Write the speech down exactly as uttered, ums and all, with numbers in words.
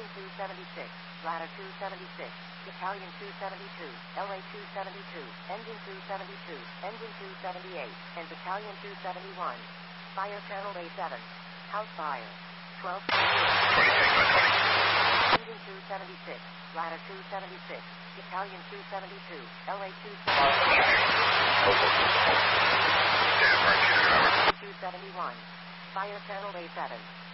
two seventy-six, Ladder two seventy-six, Battalion two seventy-two, L A two seventy-two, Engine two seventy-two, Engine two seventy-eight, and Battalion two seventy-one. Fire Channel A seven. House fire. twelve Engine two seventy-six, Ladder two seventy-six, Battalion two seventy-two, L A two seventy-one. Fire Channel A seven.